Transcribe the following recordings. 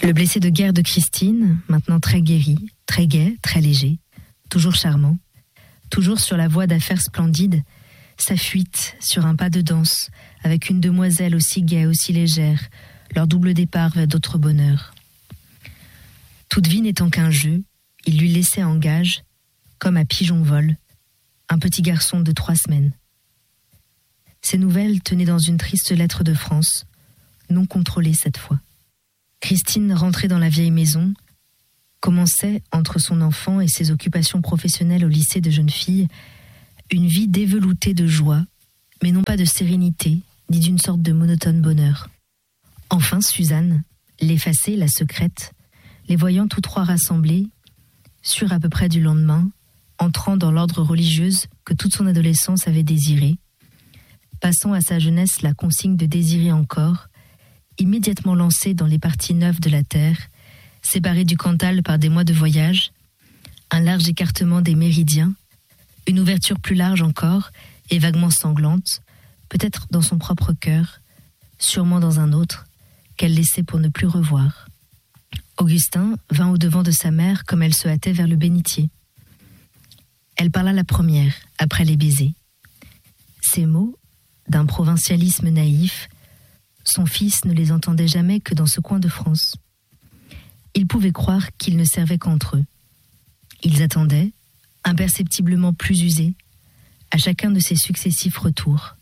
Le blessé de guerre de Christine, maintenant très guéri, très gai, très léger, toujours charmant, toujours sur la voie d'affaires splendides, sa fuite sur un pas de danse, avec une demoiselle aussi gaie, aussi légère, leur double départ vers d'autres bonheurs. Toute vie n'étant qu'un jeu, il lui laissait en gage, comme à pigeon vol, un petit garçon de 3 semaines. Ces nouvelles tenaient dans une triste lettre de France, non contrôlée cette fois. Christine, rentrée dans la vieille maison, commençait, entre son enfant et ses occupations professionnelles au lycée de jeunes filles, une vie déveloutée de joie, mais non pas de sérénité, ni d'une sorte de monotone bonheur. Enfin, Suzanne, l'effacée, la secrète, les voyant tous trois rassemblés, sûre à peu près du lendemain, entrant dans l'ordre religieuse que toute son adolescence avait désiré, passant à sa jeunesse la consigne de désirer encore, immédiatement lancée dans les parties neuves de la terre, séparée du Cantal par des mois de voyage, un large écartement des méridiens, une ouverture plus large encore et vaguement sanglante, peut-être dans son propre cœur, sûrement dans un autre, qu'elle laissait pour ne plus revoir. Augustin vint au-devant de sa mère comme elle se hâtait vers le bénitier. Elle parla la première, après les baisers. Ces mots, d'un provincialisme naïf, son fils ne les entendait jamais que dans ce coin de France. Il pouvait croire qu'ils ne servaient qu'entre eux. Ils attendaient, imperceptiblement plus usés, à chacun de ses successifs retours.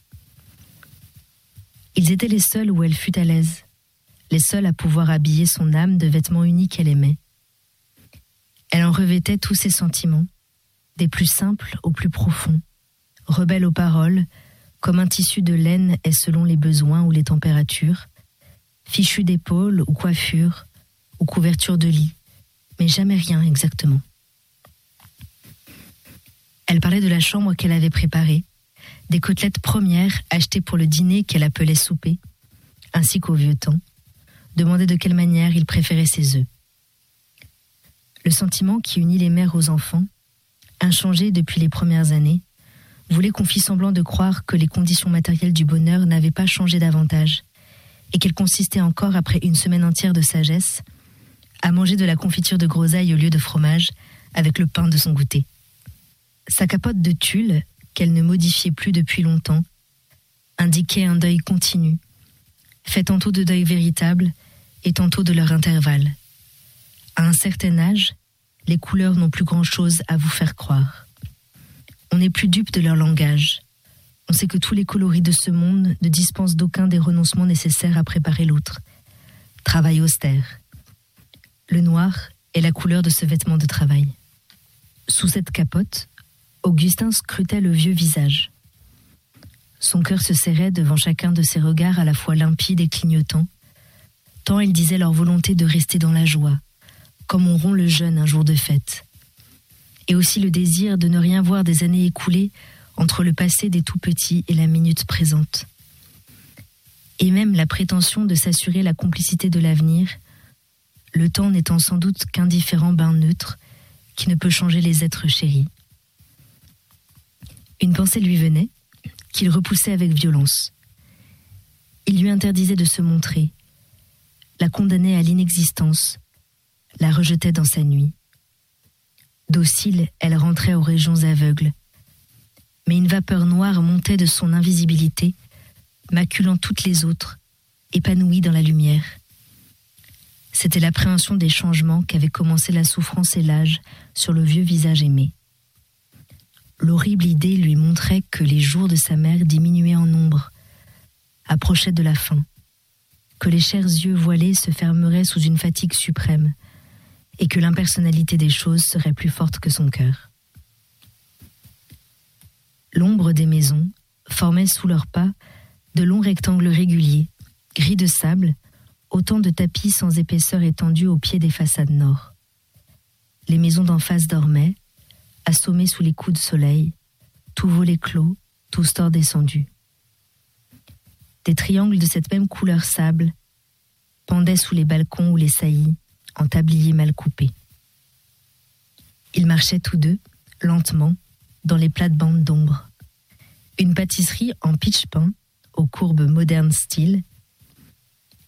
Ils étaient les seuls où elle fut à l'aise, les seuls à pouvoir habiller son âme de vêtements unis qu'elle aimait. Elle en revêtait tous ses sentiments, des plus simples aux plus profonds, rebelle aux paroles, comme un tissu de laine est selon les besoins ou les températures, fichu d'épaules ou coiffure, ou couverture de lit, mais jamais rien exactement. Elle parlait de la chambre qu'elle avait préparée, des côtelettes premières achetées pour le dîner qu'elle appelait souper, ainsi qu'au vieux temps, demandait de quelle manière il préférait ses œufs. Le sentiment qui unit les mères aux enfants, inchangé depuis les premières années, voulait qu'on fît semblant de croire que les conditions matérielles du bonheur n'avaient pas changé davantage et qu'elle consistait encore, après une semaine entière de sagesse, à manger de la confiture de groseille au lieu de fromage avec le pain de son goûter. Sa capote de tulle, qu'elle ne modifiait plus depuis longtemps, indiquait un deuil continu, fait tantôt de deuil véritable et tantôt de leur intervalle. À un certain âge, les couleurs n'ont plus grand-chose à vous faire croire. On n'est plus dupe de leur langage. On sait que tous les coloris de ce monde ne dispensent d'aucun des renoncements nécessaires à préparer l'autre. Travail austère. Le noir est la couleur de ce vêtement de travail. Sous cette capote, Augustin scrutait le vieux visage. Son cœur se serrait devant chacun de ces regards à la fois limpides et clignotants, tant ils disaient leur volonté de rester dans la joie, comme on rompt le jeûne un jour de fête. Et aussi le désir de ne rien voir des années écoulées entre le passé des tout-petits et la minute présente. Et même la prétention de s'assurer la complicité de l'avenir, le temps n'étant sans doute qu'un différent bain neutre qui ne peut changer les êtres chéris. Une pensée lui venait, qu'il repoussait avec violence. Il lui interdisait de se montrer, la condamnait à l'inexistence, la rejetait dans sa nuit. Docile, elle rentrait aux régions aveugles. Mais une vapeur noire montait de son invisibilité, maculant toutes les autres, épanouie dans la lumière. C'était l'appréhension des changements qu'avaient commencé la souffrance et l'âge sur le vieux visage aimé. L'horrible idée lui montrait que les jours de sa mère diminuaient en nombre, approchaient de la fin, que les chers yeux voilés se fermeraient sous une fatigue suprême, et que l'impersonnalité des choses serait plus forte que son cœur. L'ombre des maisons formait sous leurs pas de longs rectangles réguliers, gris de sable, autant de tapis sans épaisseur étendus au pied des façades nord. Les maisons d'en face dormaient, assommées sous les coups de soleil, tous volets clos, tous stores descendus. Des triangles de cette même couleur sable pendaient sous les balcons ou les saillies, en tablier mal coupé. Ils marchaient tous deux, lentement, dans les plates-bandes d'ombre. Une pâtisserie en pitch peint, aux courbes modernes style,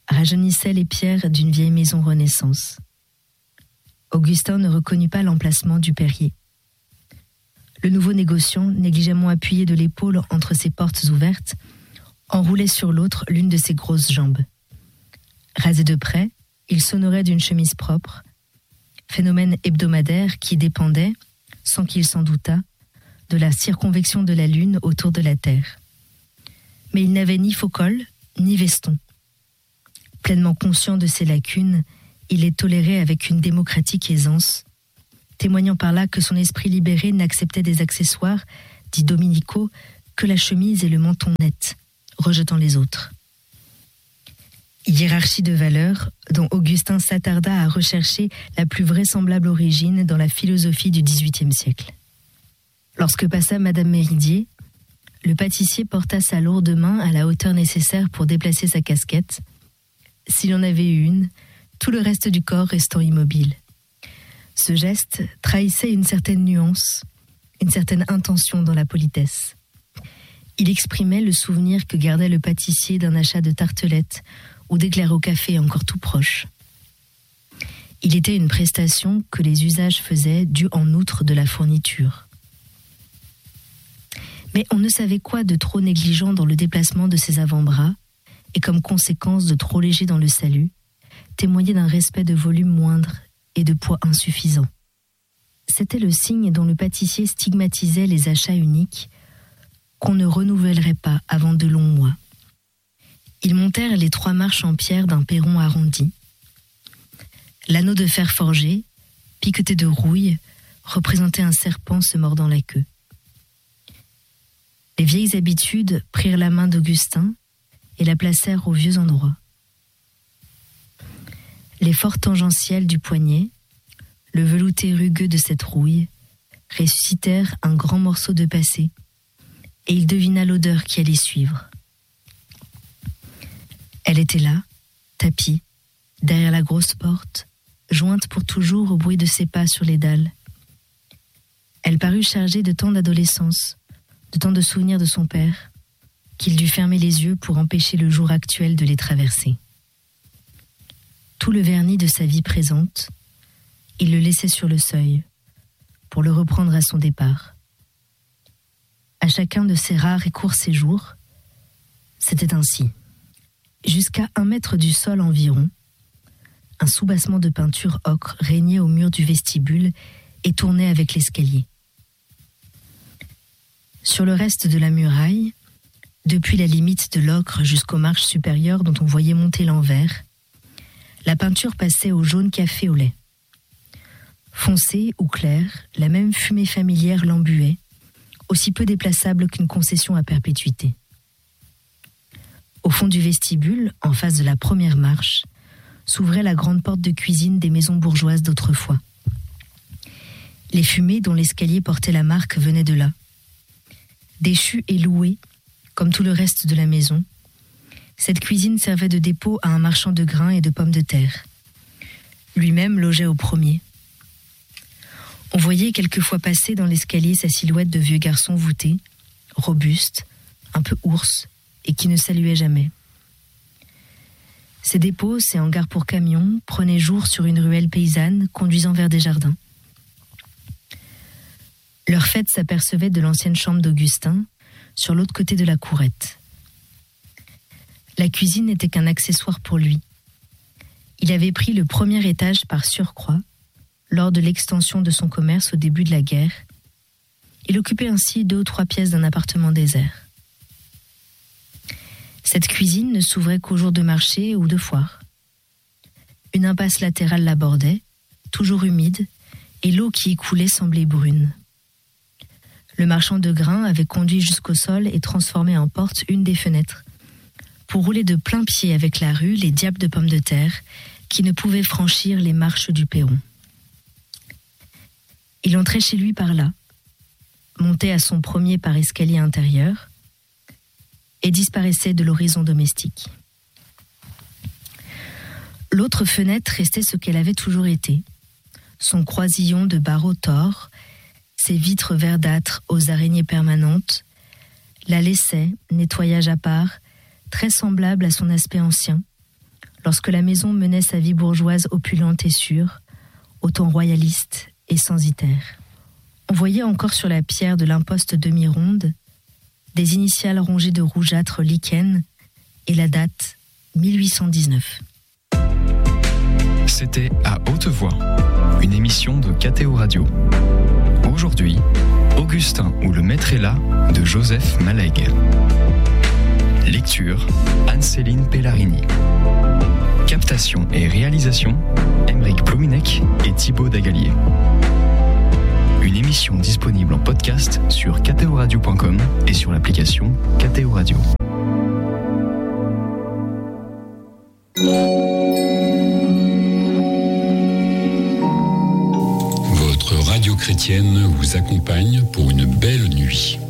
rajeunissaient les pierres d'une vieille maison Renaissance. Augustin ne reconnut pas l'emplacement du Perrier. Le nouveau négociant, négligemment appuyé de l'épaule entre ses portes ouvertes, enroulait sur l'autre l'une de ses grosses jambes. Rasé de près, il s'honorait d'une chemise propre, phénomène hebdomadaire qui dépendait, sans qu'il s'en doutât, de la circonvection de la Lune autour de la Terre. Mais il n'avait ni faux col, ni veston. Pleinement conscient de ses lacunes, il les tolérait avec une démocratique aisance, témoignant par là que son esprit libéré n'acceptait des accessoires, dits dominicaux, que la chemise et le menton net, rejetant les autres. Hiérarchie de valeurs dont Augustin s'attarda à rechercher la plus vraisemblable origine dans la philosophie du XVIIIe siècle. Lorsque passa Madame Méridier, le pâtissier porta sa lourde main à la hauteur nécessaire pour déplacer sa casquette, s'il en avait eu une, tout le reste du corps restant immobile. Ce geste trahissait une certaine nuance, une certaine intention dans la politesse. Il exprimait le souvenir que gardait le pâtissier d'un achat de tartelettes ou d'éclairs au café encore tout proche. Il était une prestation que les usages faisaient due en outre de la fourniture. Mais on ne savait quoi de trop négligent dans le déplacement de ses avant-bras, et comme conséquence de trop léger dans le salut, témoignait d'un respect de volume moindre et de poids insuffisant. C'était le signe dont le pâtissier stigmatisait les achats uniques, qu'on ne renouvellerait pas avant de longs mois. Ils montèrent les 3 marches en pierre d'un perron arrondi. L'anneau de fer forgé, piqueté de rouille, représentait un serpent se mordant la queue. Les vieilles habitudes prirent la main d'Augustin et la placèrent au vieux endroit. Les forts tangentiels du poignet, le velouté rugueux de cette rouille, ressuscitèrent un grand morceau de passé, et il devina l'odeur qui allait suivre. Elle était là, tapie, derrière la grosse porte, jointe pour toujours au bruit de ses pas sur les dalles. Elle parut chargée de tant d'adolescence, de tant de souvenirs de son père, qu'il dut fermer les yeux pour empêcher le jour actuel de les traverser. Tout le vernis de sa vie présente, il le laissait sur le seuil, pour le reprendre à son départ. À chacun de ses rares et courts séjours, c'était ainsi. Jusqu'à 1 mètre du sol environ, un soubassement de peinture ocre régnait au mur du vestibule et tournait avec l'escalier. Sur le reste de la muraille, depuis la limite de l'ocre jusqu'aux marches supérieures dont on voyait monter l'envers, la peinture passait au jaune café au lait. Foncée ou claire, la même fumée familière l'embuait, aussi peu déplaçable qu'une concession à perpétuité. Au fond du vestibule, en face de la première marche, s'ouvrait la grande porte de cuisine des maisons bourgeoises d'autrefois. Les fumées dont l'escalier portait la marque venaient de là. Déchue et louée, comme tout le reste de la maison, cette cuisine servait de dépôt à un marchand de grains et de pommes de terre. Lui-même logeait au premier. On voyait quelquefois passer dans l'escalier sa silhouette de vieux garçon voûté, robuste, un peu ours, et qui ne saluait jamais. Ces dépôts, ces hangars pour camions, prenaient jour sur une ruelle paysanne conduisant vers des jardins. Leur fête s'apercevait de l'ancienne chambre d'Augustin, sur l'autre côté de la courette. La cuisine n'était qu'un accessoire pour lui. Il avait pris le premier étage par surcroît, lors de l'extension de son commerce au début de la guerre. Il occupait ainsi 2 ou 3 pièces d'un appartement désert. Cette cuisine ne s'ouvrait qu'aux jours de marché ou de foire. Une impasse latérale l'abordait, toujours humide, et l'eau qui y coulait semblait brune. Le marchand de grains avait conduit jusqu'au sol et transformé en porte une des fenêtres, pour rouler de plein pied avec la rue les diables de pommes de terre qui ne pouvaient franchir les marches du perron. Il entrait chez lui par là, montait à son premier par escalier intérieur et disparaissait de l'horizon domestique. L'autre fenêtre restait ce qu'elle avait toujours été, son croisillon de barreaux tors, ses vitres verdâtres aux araignées permanentes, la laissait, nettoyage à part, très semblable à son aspect ancien, lorsque la maison menait sa vie bourgeoise opulente et sûre, au ton royaliste et censitaire. On voyait encore sur la pierre de l'imposte demi-ronde des initiales rongées de rougeâtre lichen et la date 1819. C'était À Haute Voix, une émission de KTO Radio. Aujourd'hui, Augustin ou le maître est là de Joseph Malègue. Lecture, Anne-Céline Pellarini. Captation et réalisation, Aymeric Plouminec et Thibaut Dagalier. Une émission disponible en podcast sur ktoradio.com et sur l'application KTO Radio. Votre radio chrétienne vous accompagne pour une belle nuit.